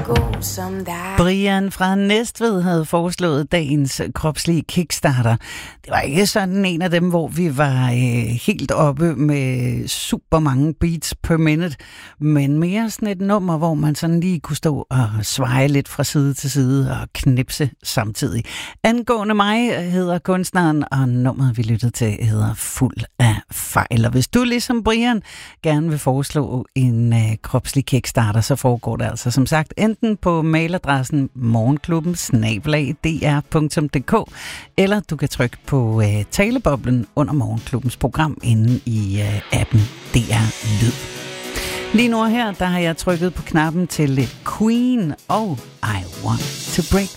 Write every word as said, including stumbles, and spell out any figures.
god som dig. Brian fra Næstved havde foreslået dagens kropslige kickstarter. Det var ikke sådan en af dem, hvor vi var øh, helt oppe med super mange beats per minute, men mere sådan et nummer, hvor man sådan lige kunne stå og sveje lidt fra side til side og knipse samtidig. Angående mig hedder kunstneren, og nummeret vi lyttede til hedder Fuld af fejl. Og hvis du ligesom Brian gerne vil foreslå en øh, kropslig kickstarter, så foregår det altså som sagt enten på mailadressen morgenklubben snabel-a d r punktum d k, eller du kan trykke på øh, taleboblen under Morgenklubbens program inde i øh, appen D R Lyd. Lige nu her, der har jeg trykket på knappen til Queen og I Want to Break